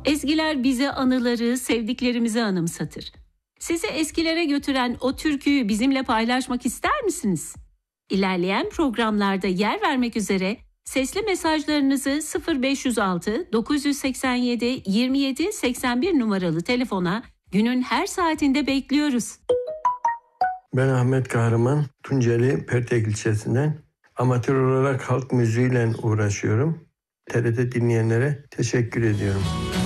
Ezgiler bize anıları, sevdiklerimizi anımsatır. Sizi eskilere götüren o türküyü bizimle paylaşmak ister misiniz? İlerleyen programlarda yer vermek üzere sesli mesajlarınızı 0506 987 27 81 numaralı telefona günün her saatinde bekliyoruz. Ben Ahmet Kahraman, Tunceli Pertek ilçesinden amatör olarak halk müziğiyle uğraşıyorum. TRT dinleyenlere teşekkür ediyorum.